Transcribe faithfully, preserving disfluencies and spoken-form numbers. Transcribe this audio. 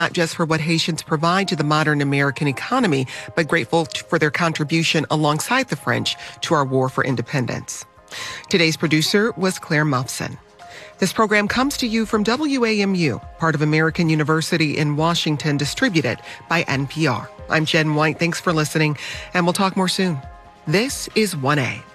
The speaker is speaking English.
not just for what Haitians provide to the modern American economy, but grateful for their contribution alongside the French to our war for independence. Today's producer was Claire Muffson. This program comes to you from W A M U, part of American University in Washington, distributed by N P R. I'm Jen White. Thanks for listening, and we'll talk more soon. This is one A.